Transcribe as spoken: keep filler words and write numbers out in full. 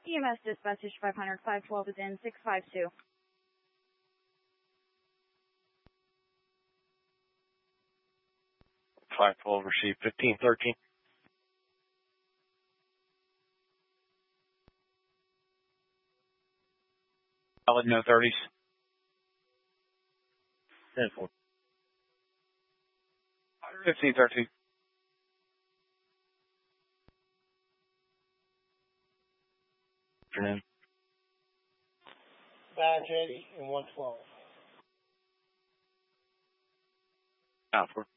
E M S dispatch five hundred, five twelve is in, six five two. five twelve received, fifteen thirteen. Solid, no thirties. ten four. fifteen thirteen. Afternoon. Badge eighty and one twelve. Out for.